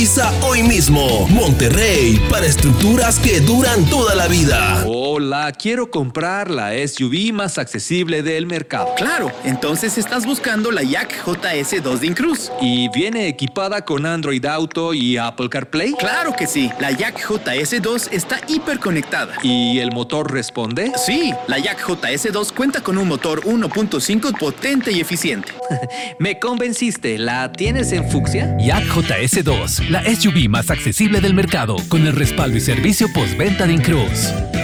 Cotiza hoy mismo. Monterrey, para estructuras que duran toda la vida. Hola, quiero comprar la SUV más accesible del mercado. Claro, entonces estás buscando la Yak JS2 de Incruz. ¿Y viene equipada con Android Auto y Apple CarPlay? Claro que sí, la Yak JS2 está hiperconectada. ¿Y el motor responde? Sí, la Yak JS2 cuenta con un motor 1.5 potente y eficiente. Me convenciste, ¿la tienes en fucsia? Yak JS2, la SUV más accesible del mercado, con el respaldo y servicio postventa de Incruz.